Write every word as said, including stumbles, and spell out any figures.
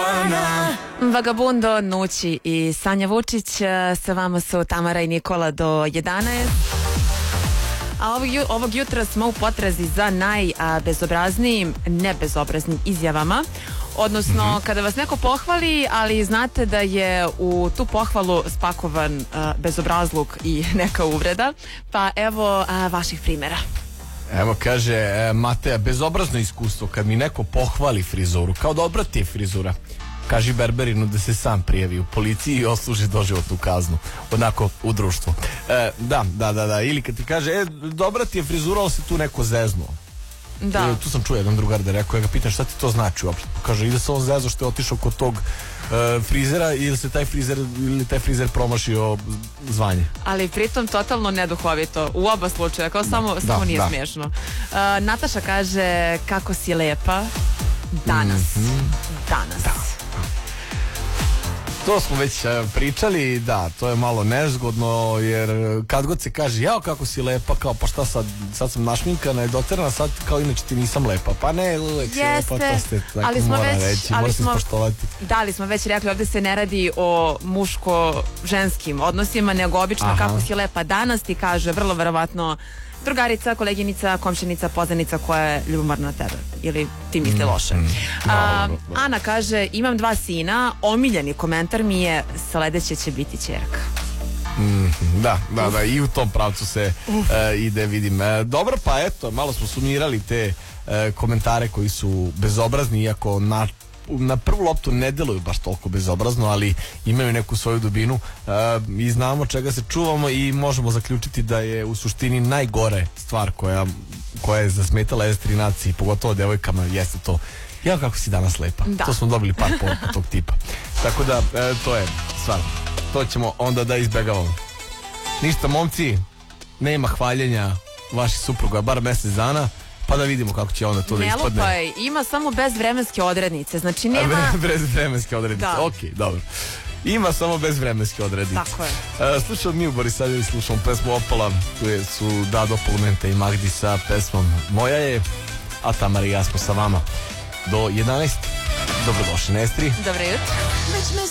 marijuana. Vagabundo, Nući i Sanja Vučić. Sa vama su Tamara i Nikola do jedanaest. A ovog, ju, ovog jutra smo u potrazi za najbezobraznijim, nebezobraznim izjavama. Odnosno, mm-hmm. kada vas neko pohvali, ali znate da je u tu pohvalu spakovan uh, bezobrazluk i neka uvreda. Pa evo uh, vaših primjera. Evo kaže e, Mateja, bezobrazno iskustvo kad mi neko pohvali frizuru, kao dobra ti je frizura. Kaži berberinu da se sam prijavi u policiji i osluži doživotnu kaznu. Onako u društvu. E, da, da, da, da. Ili kad ti kaže, e, dobra ti je frizura, ali se tu neko zeznuo. Da. E, tu sam čuo jedan drugar da rekao, ja ga pitam šta ti to znači uopšte. Kaže, ide se on zezo što je otišao kod tog uh, frizera ili se taj frizer ili taj frizer promašio zvanje. Ali pritom totalno neduhovito u oba slučaja, kao da, samo, da, samo nije da. smiješno. Uh, Nataša kaže, kako si lepa danas. Mm-hmm. Danas. Da. To smo već pričali, da, to je malo nezgodno, jer kad god se kaže, jao kako si lepa, kao pa šta sad, sad sam našminkana i doterana, sad kao inače ti nisam lepa, pa ne, uvek si lepa, to ste, tako ali smo mora već, reći, mora se ispoštovati. Da, ali smo već rekli, ovdje se ne radi o muško-ženskim odnosima, nego obično aha. kako si lepa danas, ti kaže vrlo verovatno drugarica, koleginica, komšenica, poznanica koja je ljubomorna na tebe ili ti misli loše. Mm, A, Ana kaže, imam dva sina, omiljeni komentar mi je, sledeće će biti ćerka. Mm, da, da, da, i u tom pravcu se uh, ide, vidim. E, dobro, pa eto, malo smo sumirali te e, komentare koji su bezobrazni, iako na na prvu loptu ne deluju baš toliko bezobrazno, ali imaju neku svoju dubinu uh, i znamo čega se čuvamo i možemo zaključiti da je u suštini najgore stvar koja, koja je zasmetala es tri naciji, pogotovo devojkama, jeste to, ja kako si danas lepa. Da. To smo dobili par poruka tog tipa. Tako da, e, to je stvar. To ćemo onda da izbegavamo. Ništa, momci, nema hvaljenja vaših supruga, bar mjesec dana, pa da vidimo kako će onda to da ispadne. Ne lupaj, ima samo bez vremenske odrednice, znači nema... A, bez vremenske odrednice, da. Ok, dobro. Ima samo bez vremenske odrednice. Tako je. Uh, slušam mi u Borisaljevi, slušam pesmu Opala, tu je, su Dado Polumenta i Magdi sa pesmom Moja je, a Tamara i ja smo sa vama do jedanaest. Dobrodošli na es tri. Dobro jutro. Već me